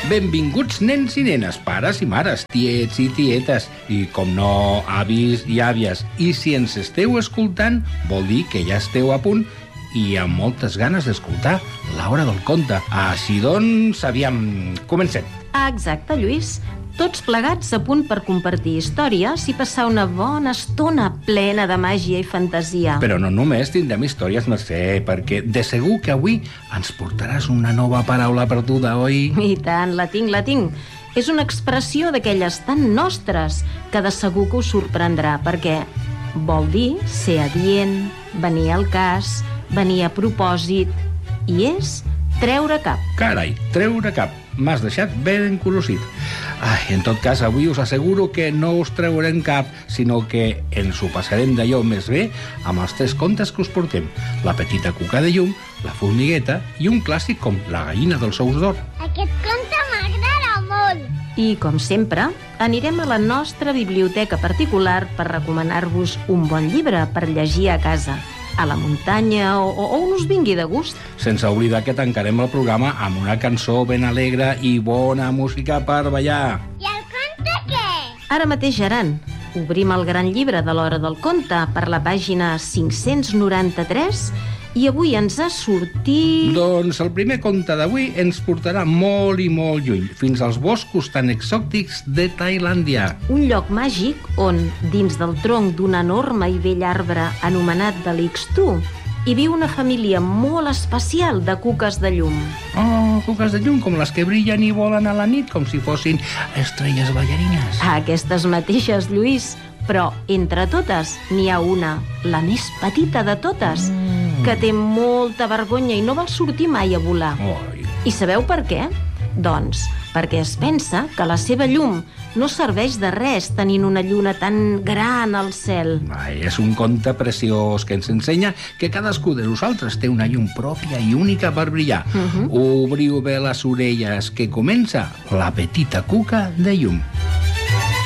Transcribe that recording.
Benvinguts nens i nenes, pares i mares, tiets i tietes, i com no, avis i àvies. I si ens esteu escoltant, vol dir que ja esteu a punt i amb moltes ganes d'escoltar l'Hora del Conte. Així doncs, aviam, comencem. Exacte, Lluís. Tots plegats a punt per compartir històries i passar una bona estona plena de màgia i fantasia. Però no només tindrem històries, Mercè, perquè de segur que avui ens portaràs una nova paraula perduda, oi? I tant, la tinc. És una expressió d'aquelles tan nostres que de segur que us sorprendrà, perquè vol dir ser adient, venir al cas, venir a propòsit, i és treure cap. Carai, treure cap. M'has deixat ben encolosit. En tot cas, avui us asseguro que no us treurem cap, sinó que ens ho passarem d'allò més bé amb els 3 contes que us portem. La petita cuca de llum, la formigueta i un clàssic com la gallina dels ous d'or. Aquest conte m'agrada molt. I, com sempre, anirem a la nostra biblioteca particular per recomanar-vos un bon llibre per llegir a casa, a la muntanya o on us vingui de gust. Sense oblidar que tancarem el programa amb una cançó ben alegre i bona música per ballar. I el conte què? Ara mateix, Geran, obrim el gran llibre de l'Hora del Conte per la pàgina 593 i avui ens ha sortit... Doncs el primer conte d'avui ens portarà molt i molt lluny, fins als boscos tan exòtics de Tailàndia. Un lloc màgic on, dins del tronc d'un enorme i vell arbre anomenat de l'Ixtú, hi viu una família molt especial de cuques de llum. Oh, cuques de llum, com les que brillen i volen a la nit, com si fossin estrelles ballarines. Aquestes mateixes, Lluís, però entre totes n'hi ha una, la més petita de totes, que té molta vergonya i no vol sortir mai a volar. Oi. I sabeu per què? Doncs perquè es pensa que la seva llum no serveix de res tenint una lluna tan gran al cel. És un conte preciós que ens ensenya que cadascú de nosaltres té una llum pròpia i única per brillar. Obriu bé les orelles, que comença la petita cuca de llum.